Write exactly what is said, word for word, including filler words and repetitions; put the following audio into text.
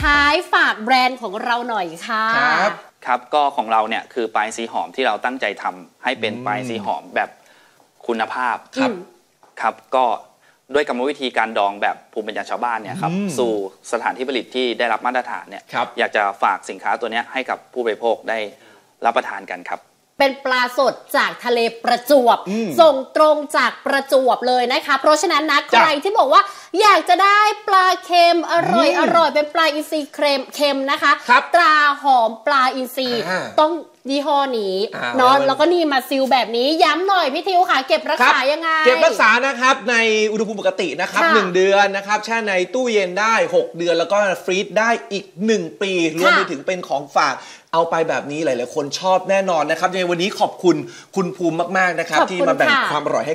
ท้ายฝากแบรนด์ของเราหน่อยค่ะครับครับก็ของเราเนี่ยคือปลายสีหอมที่เราตั้งใจทำให้เป็นปลายสีหอมแบบคุณภาพครับครับก็ด้วยกรรมวิธีการดองแบบภูมิปัญญาชาวบ้านเนี่ยครับสู่สถานที่ผลิตที่ได้รับมาตรฐานเนี่ยอยากจะฝากสินค้าตัวนี้ให้กับผู้บริโภคได้รับประทานกันครับเป็นปลาสดจากทะเลประจวบส่งตรงจากประจวบเลยนะคะเพราะฉะนั้นนะใครที่บอกว่าอยากจะได้ปลาเค็มอร่อยอร่อยเป็นปลาอินทรีเค็มเค็มนะคะตราหอมปลาอินทรีต้องยี่ห้อนี้เนาะแล้วก็นี่มาซิลแบบนี้ย้ำหน่อยพี่ทิวค่ะเก็บรักษายังไงเก็บรักษานะครับในอุณหภูมิปกตินะครับหนึ่งเดือนนะครับแช่ในตู้เย็นได้หกเดือนแล้วก็ฟรีซได้อีกหนึ่งปีรวมไปถึงเป็นของฝากเอาไปแบบนี้หลายๆคนชอบแน่นอนนะครับในวันนี้ขอบคุณคุณภูมิมากๆนะครับที่มาแบ่งความอร่อยให้